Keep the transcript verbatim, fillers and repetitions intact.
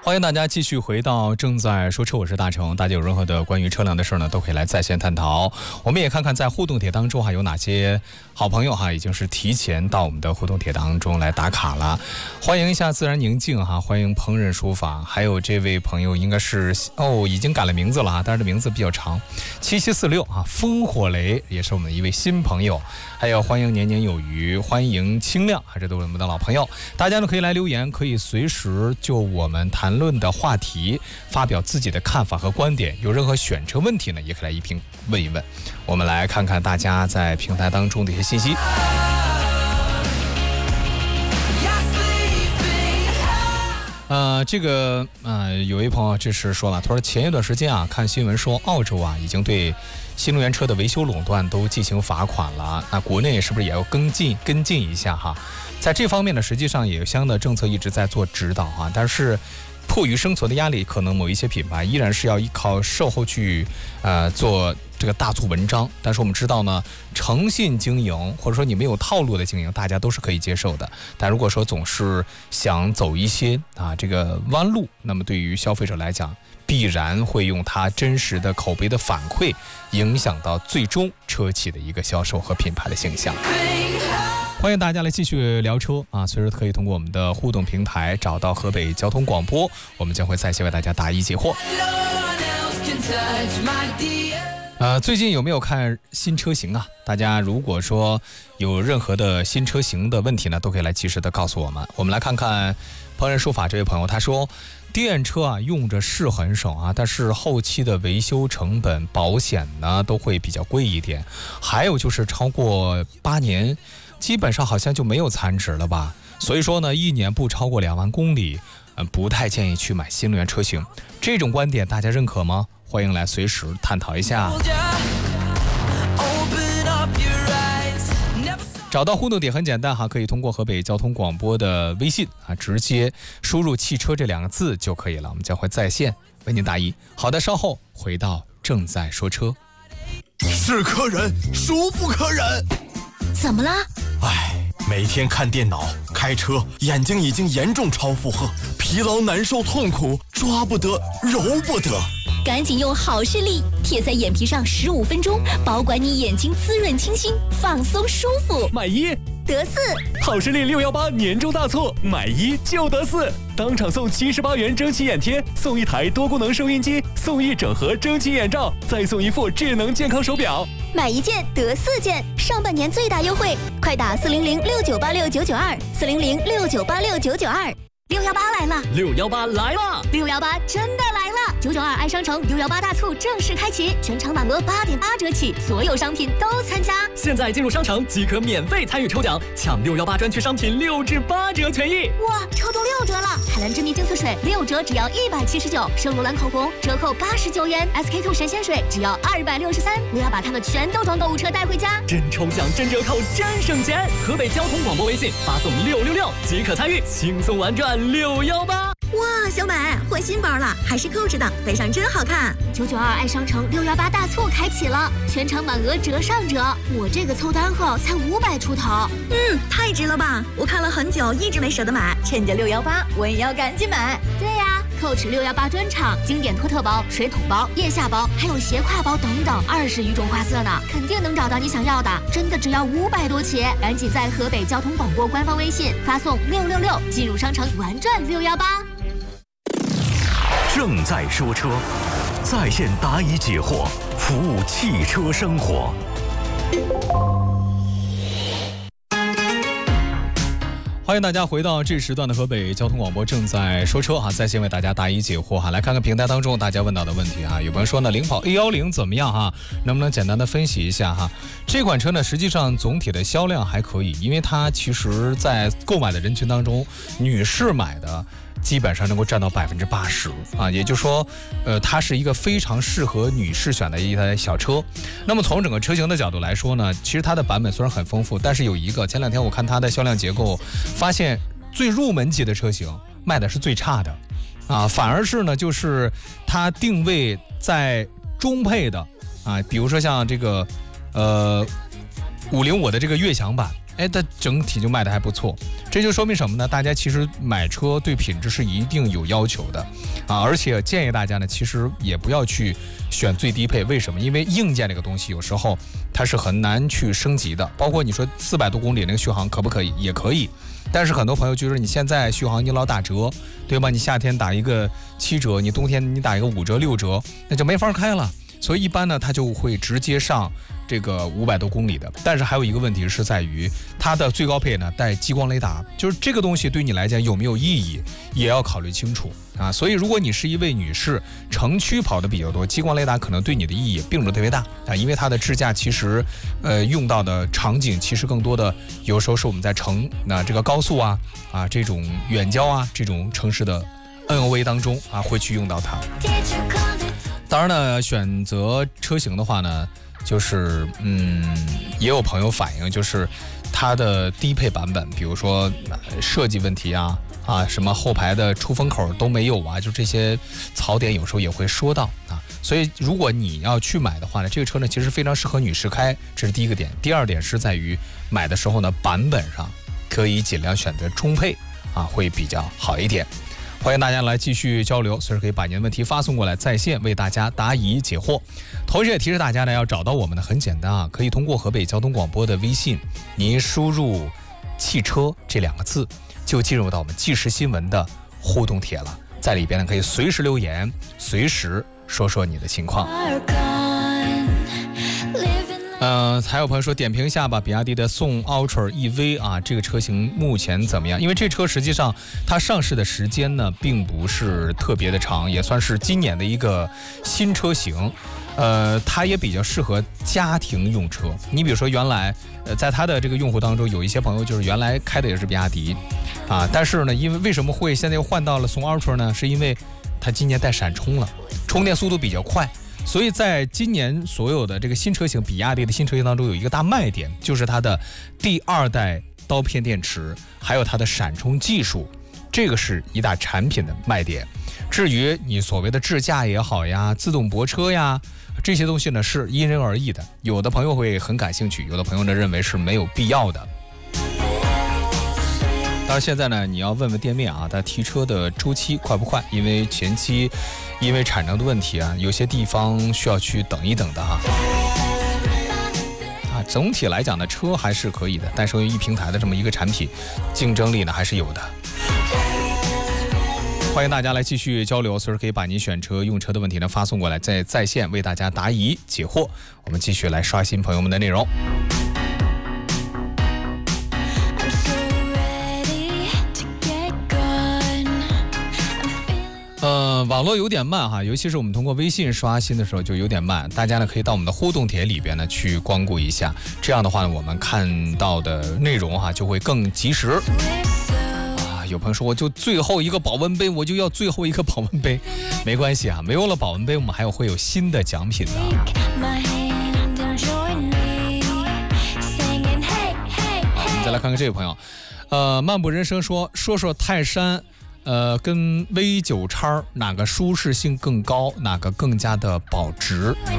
欢迎大家继续回到正在说车，我是大成。大家有任何的关于车辆的事呢，都可以来在线探讨。我们也看看在互动帖当中哈有哪些好朋友哈已经是提前到我们的互动帖当中来打卡了。欢迎一下自然宁静哈，欢迎烹饪书法，还有这位朋友应该是哦已经改了名字了哈，但是这名字比较长，七七四六啊，烽火雷也是我们的一位新朋友。还有欢迎年年有余，欢迎清亮，这都是我们的老朋友。大家呢可以来留言，可以随时就我们谈论的话题发表自己的看法和观点，有任何选车问题呢也可以来一并问一问。我们来看看大家在平台当中的一些信息。呃，这个呃，有一朋友这是说了，他说前一段时间啊，看新闻说澳洲啊已经对新能源车的维修垄断都进行罚款了，那国内是不是也要跟进跟进一下哈？在这方面呢，实际上也有相应的政策一直在做指导啊，但是迫于生存的压力，可能某一些品牌依然是要依靠售后去呃做这个大做文章。但是我们知道呢，诚信经营或者说你没有套路的经营，大家都是可以接受的。但如果说总是想走一些啊这个弯路，那么对于消费者来讲，必然会用他真实的口碑的反馈，影响到最终车企的一个销售和品牌的形象。欢迎大家来继续聊车啊！随时可以通过我们的互动平台找到河北交通广播，我们将会在线为大家答疑解惑。呃，最近有没有看新车型啊？大家如果说有任何的新车型的问题呢，都可以来及时的告诉我们。我们来看看烹饪书法这位朋友，他说电车啊用着是很省啊，但是后期的维修成本、保险呢都会比较贵一点，还有就是超过八年。基本上好像就没有残值了吧，所以说呢，一年不超过两万公里，嗯，不太建议去买新能源车型。这种观点大家认可吗？欢迎来随时探讨一下。找到互动点很简单哈，可以通过河北交通广播的微信啊，直接输入汽车这两个字就可以了，我们将会在线为您答疑。好的，稍后回到正在说车。 是客人，孰不可忍？ 怎么了？ 唉，每天看电脑、开车，眼睛已经严重超负荷，疲劳、难受、痛苦，抓不得，揉不得。 赶紧用好视力贴在眼皮上十五分钟，保管你眼睛滋润清新，放松舒服。 买一得四， 好视力六一八年终大促，买一就得四，当场送七十八元蒸汽眼贴，送一台多功能收音机，送一整盒蒸汽眼罩，再送一副智能健康手表。 买一件得四件，上半年最大优惠，快打四零零六九八六九九二，四零零六九八六九九二。六幺八来了， 六幺八来了， 六幺八真的来了！九九二爱商城六幺八大促正式开启，全场满额八点八折起，所有商品都参加。 现在进入商城即可免费参与抽奖，抢六幺八专区商品六至八折权益。 哇，抽中六折了！海蓝之谜净色水六折只要一百七十九，圣罗兰口红折扣八十九元 ，S K two 神仙水只要二百六十三。我要把它们全都装购物车带回家， 真抽奖真折扣真省钱！河北交通广播微信发送六六六即可参与，轻松玩转六幺八。 哇，小美换新包了，还是扣着的，背上真好看。九九二爱商城六幺八大促开启了，全场满额折上折。我这个凑单后才五百出头，嗯，太值了吧！我看了很久，一直没舍得买，趁着六幺八，我也要赶紧买。对呀、啊。Coach 六幺八专场，经典托特包、水桶包、腋下包，还有斜挎包等等，二十余种花色呢，肯定能找到你想要的，真的只要五百多起！赶紧在河北交通广播官方微信发送六六六，进入商城玩转六幺八。 正在说车，在线答疑解惑，服务汽车生活。 欢迎大家回到这时段的河北交通广播，正在说车哈，在线为大家答疑解惑哈。来看看平台当中大家问到的问题哈。有朋友说呢，领跑 A 一零怎么样哈？能不能简单的分析一下哈？这款车呢，实际上总体的销量还可以，因为它其实在购买的人群当中，女士买的基本上能够占到百分之八十啊，也就是说，呃，它是一个非常适合女士选的一台小车。那么从整个车型的角度来说呢，其实它的版本虽然很丰富，但是有一个，前两天我看它的销量结构，发现最入门级的车型卖的是最差的，啊，反而是呢，就是它定位在中配的啊，比如说像这个，呃，五零五的这个悦享版。 哎，它整体就卖的还不错。这就说明什么呢？大家其实买车对品质是一定有要求的啊，而且建议大家呢，其实也不要去选最低配。为什么？因为硬件这个东西有时候它是很难去升级的。包括你说四百多公里那个续航可不可以？也可以。但是很多朋友就是你现在续航你老打折，对吧？你夏天打一个七折，你冬天你打一个五折六折，那就没法开了。所以一般呢，它就会直接上这个五百多公里的。但是还有一个问题是在于它的最高配呢带激光雷达，就是这个东西对你来讲有没有意义，也要考虑清楚啊。所以如果你是一位女士，城区跑的比较多，激光雷达可能对你的意义并不是特别大啊，因为它的支架其实呃用到的场景其实更多的有时候是我们在城那这个高速啊啊这种远郊啊这种城市的 N O V 当中啊会去用到它。当然呢，选择车型的话呢，就是嗯，也有朋友反映，就是它的低配版本，比如说、呃、设计问题啊啊，什么后排的出风口都没有啊，就这些槽点有时候也会说到啊。所以如果你要去买的话呢，这个车呢其实非常适合女士开，这是第一个点。第二点是在于买的时候呢，版本上可以尽量选择中配啊，会比较好一点。欢迎大家来继续交流，随时可以把您的问题发送过来，在线为大家答疑解惑。同时也提示大家呢，要找到我们呢很简单啊，可以通过河北交通广播的微信，您输入汽车这两个字，就进入到我们即时新闻的互动帖了，在里边呢可以随时留言，随时说说你的情况。呃，还有朋友说点评一下吧，比亚迪的宋 Ultra E V 啊，这个车型目前怎么样？因为这车实际上它上市的时间呢，并不是特别的长，也算是今年的一个新车型。呃，它也比较适合家庭用车。你比如说，原来呃，在它的这个用户当中，有一些朋友就是原来开的也是比亚迪啊，但是呢，因为为什么会现在又换到了宋 Ultra 呢？是因为它今年带闪充了，充电速度比较快。所以在今年所有的这个新车型，比亚迪的新车型当中有一个大卖点，就是它的第二代刀片电池，还有它的闪充技术，这个是一大产品的卖点。至于你所谓的智驾也好呀，自动泊车呀，这些东西呢是因人而异的，有的朋友会很感兴趣，有的朋友呢认为是没有必要的。当然现在呢，你要问问店面啊，它提车的周期快不快？因为前期因为产能的问题啊，有些地方需要去等一等的哈。啊，总体来讲呢，车还是可以的，但是一平台的这么一个产品，竞争力呢还是有的。欢迎大家来继续交流，随时可以把您选车用车的问题呢发送过来，在在线为大家答疑解惑。我们继续来刷新朋友们的内容。呃，网络有点慢哈，尤其是我们通过微信刷新的时候就有点慢，大家呢可以到我们的互动帖里边呢去光顾一下，这样的话呢，我们看到的内容哈就会更及时。啊，有朋友说我就最后一个保温杯，我就要最后一个保温杯，没关系啊，没有了保温杯，我们还有会有新的奖品的。好，我们再来看看这位朋友，呃，漫步人生说说说泰山。呃，跟 V 九 叉哪个舒适性更高，哪个更加的保值？